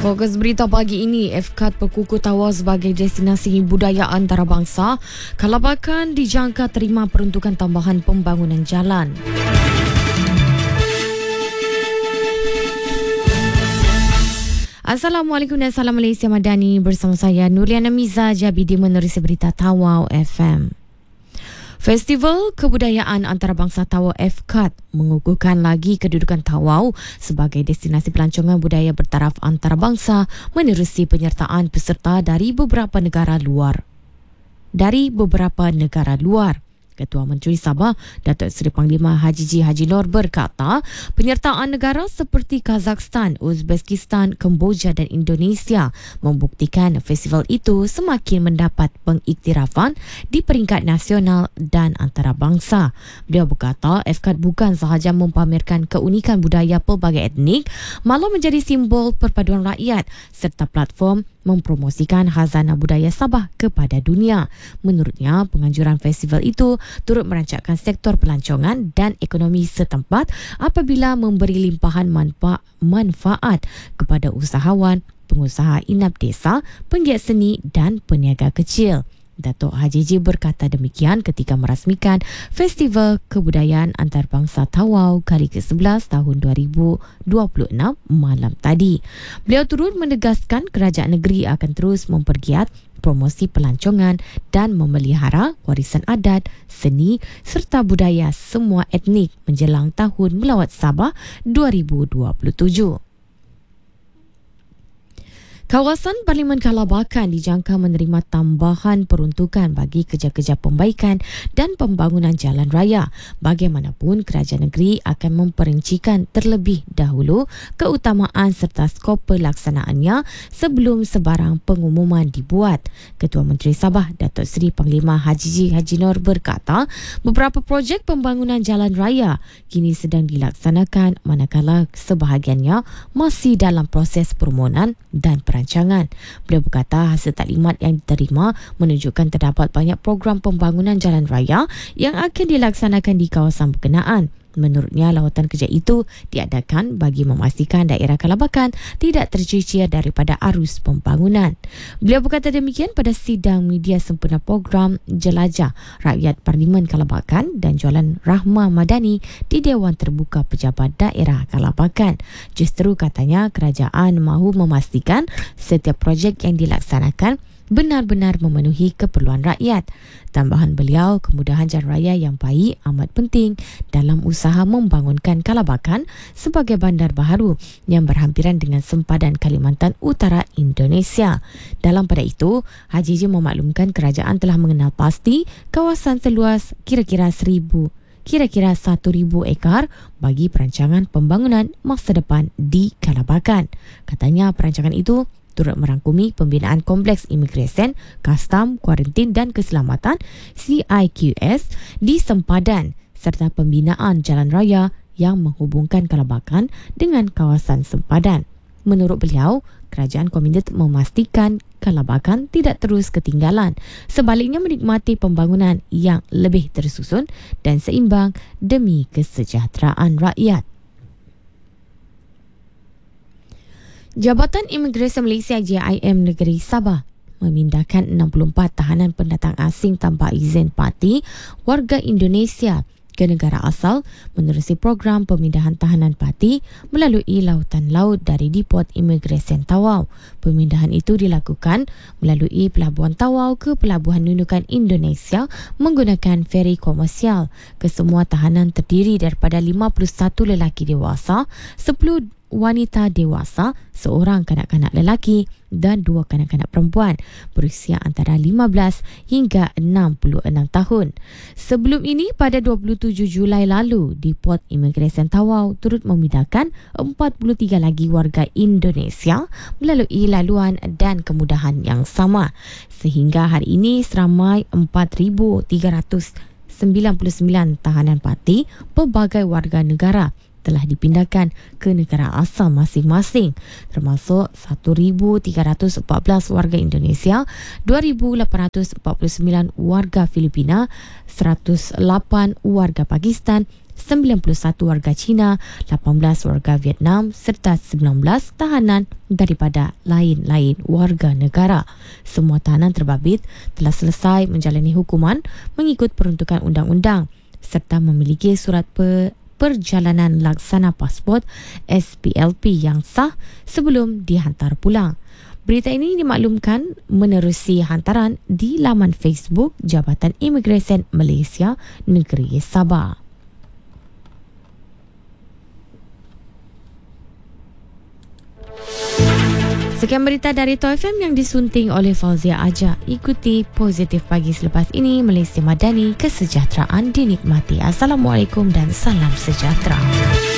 Fokus berita pagi ini, FKAT berkukuh Tawau sebagai destinasi budaya antarabangsa. Kalabakan dijangka terima peruntukan tambahan pembangunan jalan. Assalamualaikum dan salam Malaysia Madani. Bersama saya Nuriana Miza Jabidi menerusi berita Tawau FM. Festival Kebudayaan Antarabangsa Tawau FKAT mengukuhkan lagi kedudukan Tawau sebagai destinasi pelancongan budaya bertaraf antarabangsa menerusi penyertaan peserta dari beberapa negara luar. Ketua Menteri Sabah, Datuk Seri Panglima Haji Haji Noor berkata, penyertaan negara seperti Kazakhstan, Uzbekistan, Kemboja dan Indonesia membuktikan festival itu semakin mendapat pengiktirafan di peringkat nasional dan antarabangsa. Beliau berkata, FKAT bukan sahaja mempamerkan keunikan budaya pelbagai etnik, malah menjadi simbol perpaduan rakyat serta platform mempromosikan khazanah budaya Sabah kepada dunia. Menurutnya, penganjuran festival itu turut merancangkan sektor pelancongan dan ekonomi setempat apabila memberi limpahan manfaat kepada usahawan, pengusaha inap desa, penggiat seni dan peniaga kecil. Datuk Haji berkata demikian ketika merasmikan Festival Kebudayaan Antarabangsa Tawau kali ke-11 tahun 2026 malam tadi. Beliau turut menegaskan kerajaan negeri akan terus mempergiat promosi pelancongan dan memelihara warisan adat, seni serta budaya semua etnik menjelang Tahun Melawat Sabah 2027. Kawasan Parlimen Kalabakan dijangka menerima tambahan peruntukan bagi kerja-kerja pembaikan dan pembangunan jalan raya. Bagaimanapun, kerajaan negeri akan memperincikan terlebih dahulu keutamaan serta skop pelaksanaannya sebelum sebarang pengumuman dibuat. Ketua Menteri Sabah, Datuk Seri Panglima Haji Haji Noor berkata, beberapa projek pembangunan jalan raya kini sedang dilaksanakan manakala sebahagiannya masih dalam proses permohonan dan perancangan. Beliau berkata hasil taklimat yang diterima menunjukkan terdapat banyak program pembangunan jalan raya yang akan dilaksanakan di kawasan berkenaan. Menurutnya, lawatan kerja itu diadakan bagi memastikan daerah Kalabakan tidak tercicir daripada arus pembangunan. Beliau berkata demikian pada sidang media sempena program Jelajah Rakyat Parlimen Kalabakan dan Jualan Rahmah Madani di Dewan Terbuka Pejabat Daerah Kalabakan. Justru katanya kerajaan mahu memastikan setiap projek yang dilaksanakan benar-benar memenuhi keperluan rakyat. Tambahan beliau, kemudahan jalan raya yang baik amat penting dalam usaha membangunkan Kalabakan sebagai bandar baharu yang berhampiran dengan sempadan Kalimantan Utara Indonesia. Dalam pada itu, Haji memaklumkan kerajaan telah mengenal pasti kawasan seluas kira-kira 1,000 ekar bagi perancangan pembangunan masa depan di Kalabakan. Katanya perancangan itu turut merangkumi pembinaan Kompleks Imigresen, Kastam, Kuarantin dan Keselamatan CIQS di sempadan serta pembinaan jalan raya yang menghubungkan Kalabakan dengan kawasan sempadan. Menurut beliau, kerajaan komited memastikan Kalabakan tidak terus ketinggalan, sebaliknya menikmati pembangunan yang lebih tersusun dan seimbang demi kesejahteraan rakyat. Jabatan Imigresen Malaysia JIM Negeri Sabah memindahkan 64 tahanan pendatang asing tanpa izin parti warga Indonesia ke negara asal menerusi program pemindahan tahanan parti melalui lautan laut dari Depot Imigresen Tawau. Pemindahan itu dilakukan melalui Pelabuhan Tawau ke Pelabuhan Nunukan Indonesia menggunakan feri komersial. Kesemua tahanan terdiri daripada 51 lelaki dewasa, 10 wanita dewasa, seorang kanak-kanak lelaki dan 2 kanak-kanak perempuan berusia antara 15 hingga 66 tahun. Sebelum ini, pada 27 Julai lalu, Depot Imigresen Tawau turut memindahkan 43 lagi warga Indonesia melalui laluan dan kemudahan yang sama. Sehingga hari ini, seramai 4,399 tahanan parti pelbagai warga negara telah dipindahkan ke negara asal masing-masing, termasuk 1,314 warga Indonesia, 2,849 warga Filipina, 108 warga Pakistan, 91 warga Cina, 18 warga Vietnam serta 19 tahanan daripada lain-lain warga negara. Semua tahanan terbabit telah selesai menjalani hukuman mengikut peruntukan undang-undang serta memiliki surat perjalanan laksana pasport SPLP yang sah sebelum dihantar pulang. Berita ini dimaklumkan menerusi hantaran di laman Facebook Jabatan Imigresen Malaysia Negeri Sabah. Sekian berita dari Toh FM yang disunting oleh Fauzia Aja. Ikuti Positif Pagi selepas ini. Malaysia Madani, kesejahteraan dinikmati. Assalamualaikum dan salam sejahtera.